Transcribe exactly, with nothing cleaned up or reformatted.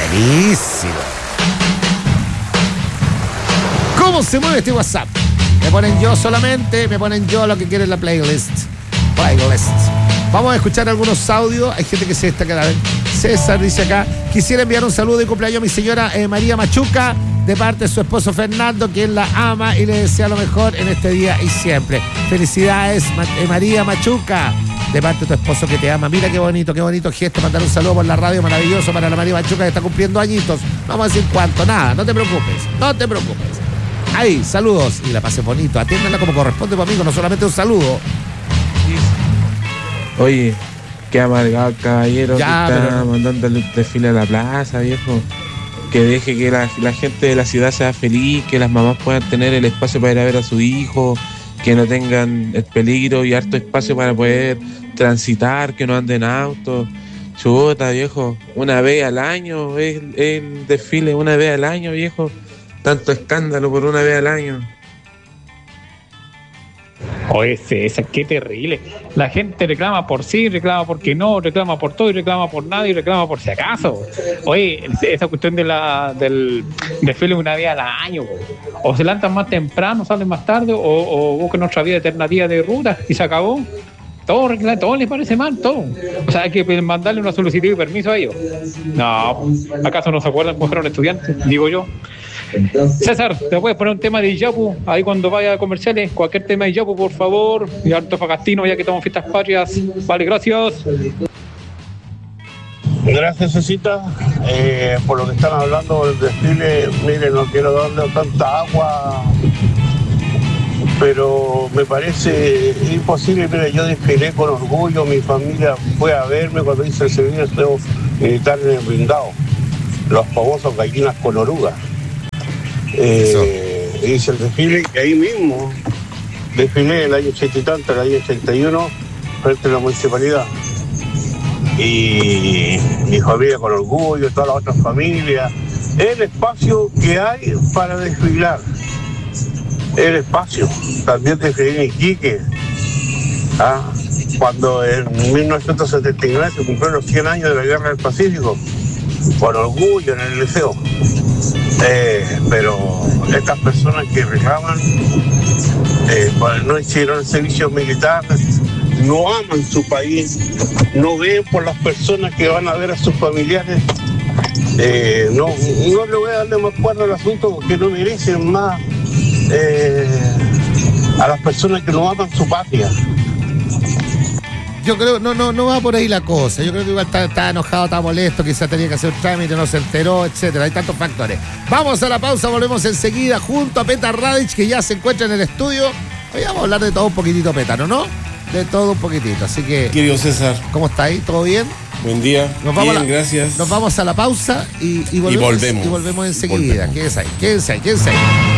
Buenísimo. ¿Cómo se mueve este WhatsApp? Me ponen yo solamente, me ponen yo lo que quiere la playlist. Playlist. Vamos a escuchar algunos audios. Hay gente que se destaca. César dice acá: quisiera enviar un saludo de cumpleaños a mi señora eh, María Machuca, de parte de su esposo Fernando, quien la ama y le desea lo mejor en este día y siempre. Felicidades, Ma- eh, María Machuca, de parte de tu esposo que te ama. Mira qué bonito, qué bonito gesto, mandar un saludo por la radio, maravilloso para la María Machuca que está cumpliendo añitos. No vamos a decir cuánto, nada, no te preocupes, no te preocupes. Ahí, saludos y la pases bonito, atiéndanla como corresponde, pues, amigo, no solamente un saludo. Oye, qué amargado el caballero Ya, que está pero no. mandándole un desfile a la plaza, viejo. Que deje que la, la gente de la ciudad sea feliz, que las mamás puedan tener el espacio para ir a ver a su hijo, que no tengan el peligro y harto espacio para poder transitar, que no anden autos. Chuta, viejo, una vez al año es el desfile, una vez al año, viejo. Tanto escándalo por una vez al año. Oye, César, qué terrible. La gente reclama por sí, reclama porque no, reclama por todo y reclama por nada y reclama por si acaso. Oye, esa cuestión de la del desfile una vez al año, o se lanzan más temprano, salen más tarde, o, o buscan otra vía alternativa de ruta y se acabó. Todo, reclama, todo les parece mal, todo. O sea, hay que mandarle una solicitud de permiso a ellos. No, ¿acaso no se acuerdan cuando fueron estudiantes? Digo yo. César, ¿te puedes poner un tema de Iyapu ahí cuando vaya a comerciales? Cualquier tema de Iyapu, por favor. Y Antofagastino, ya que estamos en fiestas patrias. Vale, gracias. Gracias, Cecita. Eh, por lo que están hablando del desfile, mire, no quiero darle tanta agua, pero me parece imposible. Mire, yo desfilé con orgullo, mi familia fue a verme cuando hice el servicio militar en el blindado, los famosos gallinas con orugas. Eh, hice el desfile y ahí mismo desfilé el año ochenta y tanto, el año ochenta y uno, frente a la municipalidad. Y mi familia con orgullo, todas las otras familias. El espacio que hay para desfilar, el espacio. También desfilé en Iquique, ¿ah? Cuando en mil novecientos setenta y nueve se cumplieron los cien años de la Guerra del Pacífico, con orgullo en el liceo. Eh, pero estas personas que reclaman eh, no hicieron el servicio militar, no aman su país, no ven por las personas que van a ver a sus familiares, eh, no, no le voy a darle más cuerda al asunto porque no merecen más eh, a las personas que no aman su patria. Yo creo, no, no, no va por ahí la cosa. Yo creo que igual está, está enojado, está molesto, quizás tenía que hacer un trámite, no se enteró, etcétera. Hay tantos factores. Vamos a la pausa, volvemos enseguida junto a Petar Radich, que ya se encuentra en el estudio. Hoy vamos a hablar de todo un poquitito, Pétaro, ¿no? De todo un poquitito, así que... Querido César. ¿Cómo está ahí? ¿Todo bien? Buen día. Nos vamos bien, a la, gracias. Nos vamos a la pausa y, y, volvemos, y volvemos. y volvemos enseguida. Volvemos. Quédense ahí, quédense ahí, quédense ahí.